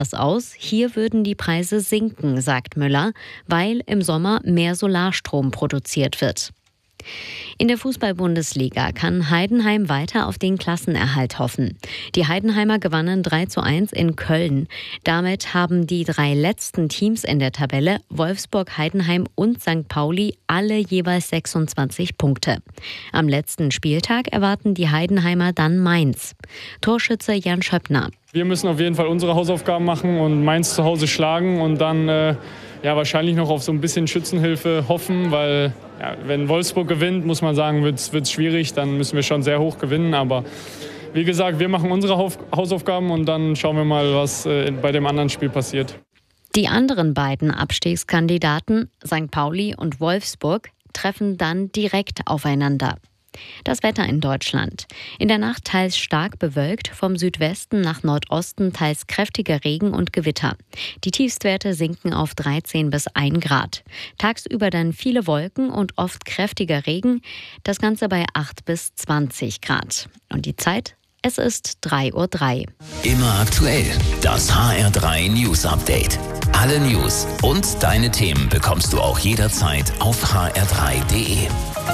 das aus. Hier würden die Preise sinken, sagt Müller, weil im Sommer mehr Solarstrom produziert wird. In der Fußball-Bundesliga kann Heidenheim weiter auf den Klassenerhalt hoffen. Die Heidenheimer gewannen 3:1 in Köln. Damit haben die 3 letzten Teams in der Tabelle, Wolfsburg, Heidenheim und St. Pauli, alle jeweils 26 Punkte. Am letzten Spieltag erwarten die Heidenheimer dann Mainz. Torschütze Jan Schöppner. Wir müssen auf jeden Fall unsere Hausaufgaben machen und Mainz zu Hause schlagen und dann wahrscheinlich noch auf so ein bisschen Schützenhilfe hoffen, weil wenn Wolfsburg gewinnt, muss man sagen, wird es schwierig, dann müssen wir schon sehr hoch gewinnen. Aber wie gesagt, wir machen unsere Hausaufgaben und dann schauen wir mal, was bei dem anderen Spiel passiert. Die anderen beiden Abstiegskandidaten, St. Pauli und Wolfsburg, treffen dann direkt aufeinander. Das Wetter in Deutschland. In der Nacht teils stark bewölkt, vom Südwesten nach Nordosten teils kräftiger Regen und Gewitter. Die Tiefstwerte sinken auf 13 bis 1 Grad. Tagsüber dann viele Wolken und oft kräftiger Regen, das Ganze bei 8 bis 20 Grad. Und die Zeit? Es ist 3:03 Uhr. Immer aktuell, das HR3 News Update. Alle News und deine Themen bekommst du auch jederzeit auf hr3.de.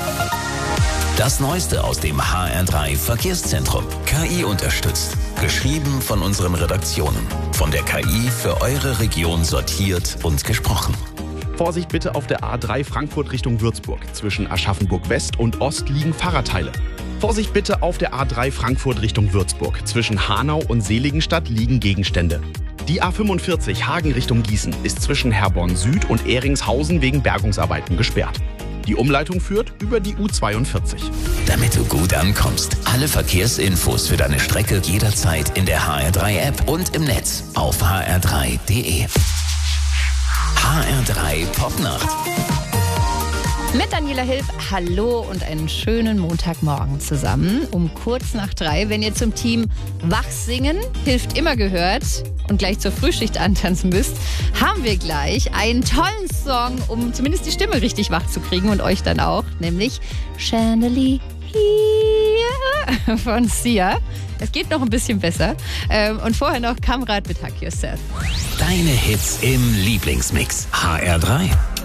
Das Neueste aus dem HR3 Verkehrszentrum. KI unterstützt. Geschrieben von unseren Redaktionen. Von der KI für eure Region sortiert und gesprochen. Vorsicht bitte auf der A3 Frankfurt Richtung Würzburg. Zwischen Aschaffenburg West und Ost liegen Fahrradteile. Vorsicht bitte auf der A3 Frankfurt Richtung Würzburg. Zwischen Hanau und Seligenstadt liegen Gegenstände. Die A45 Hagen Richtung Gießen ist zwischen Herborn Süd und Ehringshausen wegen Bergungsarbeiten gesperrt. Die Umleitung führt über die U42. Damit du gut ankommst, alle Verkehrsinfos für deine Strecke jederzeit in der HR3-App und im Netz auf hr3.de. HR3 Popnacht. Mit Daniela Hilf, hallo und einen schönen Montagmorgen zusammen. Um kurz nach 3, wenn ihr zum Team Wach singen, hilft immer gehört und gleich zur Frühschicht antanzen müsst, haben wir gleich einen tollen Song, um zumindest die Stimme richtig wach zu kriegen und euch dann auch, nämlich Chandelier von Sia. Es geht noch ein bisschen besser. Und vorher noch Kamrat mit Hack Yourself. Deine Hits im Lieblingsmix. HR3.